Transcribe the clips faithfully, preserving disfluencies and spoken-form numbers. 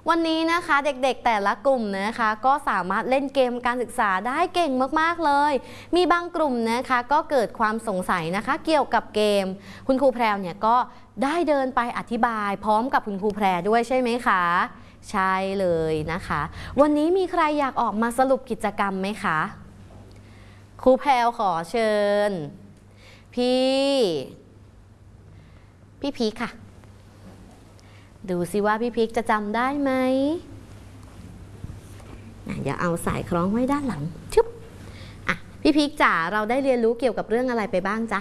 วันนี้นะคะเด็กๆแต่ละกลุ่มนะคะก็สามารถเล่นเกมการศึกษาได้เก่งมากๆเลยมีบางกลุ่มนะคะก็เกิดความสงสัยนะคะเกี่ยวกับเกมคุณครูแพรวเนี่ยก็ได้เดินไปอธิบายพร้อมกับคุณครูแพรด้วยใช่ไหมคะใช่เลยนะคะวันนี้มีใครอยากออกมาสรุปกิจกรรมไหมคะครูแพรวขอเชิญพี่พี่พีคค่ะดูสิว่าพี่พีคจะจำได้ไหมอย่าเอาสายคล้องไว้ด้านหลังชึบอ่ะพี่พีคจ๋าเราได้เรียนรู้เกี่ยวกับเรื่องอะไรไปบ้างจ๊ะ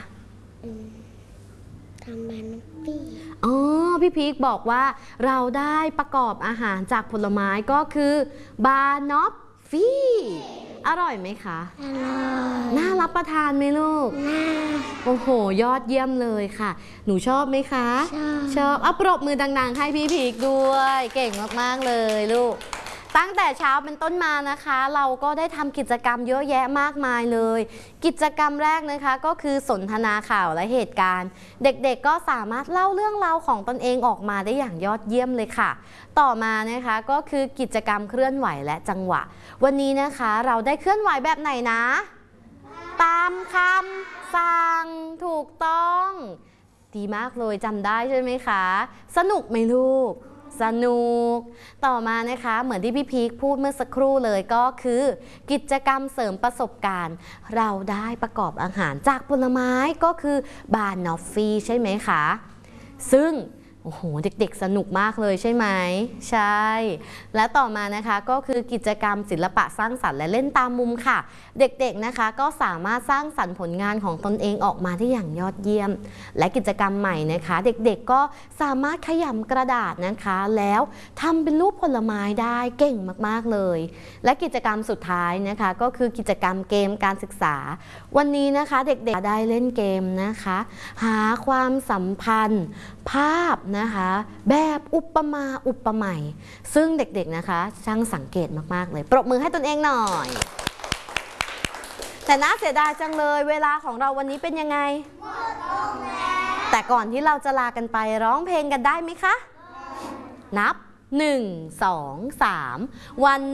ทำบานอฟฟี่อ๋อพี่พีคบอกว่าเราได้ประกอบอาหารจากผลไม้ก็คือบานอฟฟี่อร่อยไหมคะอร่อยน่ารับประทานไหมลูกน่าโอ้โหยอดเยี่ยมเลยค่ะหนูชอบไหมคะชอบชอบเอาปรบมือดังๆให้พี่พีคด้วยเก่งมากๆเลยลูกตั้งแต่เช้าเป็นต้นมานะคะเราก็ได้ทำกิจกรรมเยอะแยะมากมายเลยกิจกรรมแรกนะคะก็คือสนทนาข่าวและเหตุการณ์เด็กๆก็สามารถเล่าเรื่องราวของตนเองออกมาได้อย่างยอดเยี่ยมเลยค่ะต่อมานะคะก็คือกิจกรรมเคลื่อนไหวและจังหวะวันนี้นะคะเราได้เคลื่อนไหวแบบไหนนะตามคำสั่งถูกต้องดีมากเลยจำได้ใช่ไหมคะสนุกไหมลูกสนุกต่อมานะคะเหมือนที่พี่พีคพูดเมื่อสักครู่เลยก็คือกิจกรรมเสริมประสบการณ์เราได้ประกอบอาหารจากผลไม้ก็คือบานอฟฟี่ใช่ไหมคะซึ่งโอ้โหเด็กๆสนุกมากเลยใช่ไหมใช่และต่อมานะคะก็คือกิจกรรมศิลปะสร้างสรรค์และเล่นตามมุมค่ะเด็กๆนะคะก็สามารถสร้างสรรค์ผลงานของตนเองออกมาได้อย่างยอดเยี่ยมและกิจกรรมใหม่นะคะเด็กๆก็สามารถขยำกระดาษนะคะแล้วทำเป็นรูปผลไม้ได้เก่งมากๆเลยและกิจกรรมสุดท้ายนะคะก็คือกิจกรรมเกมการศึกษาวันนี้นะคะเด็กๆได้เล่นเกมนะคะหาความสัมพันธ์ภาพนะคะแบบอุปมาอุปไมยซึ่งเด็กๆนะคะช่างสังเกตมากๆเลยปรบมือให้ตนเองหน่อยแต่น่าเสียดายจังเลยเวลาของเราวันนี้เป็นยังไงหมดลงแล้วแต่ก่อนที่เราจะลากันไปร้องเพลงกันได้ไหมคะนับหนึ่ง สอง สามวัน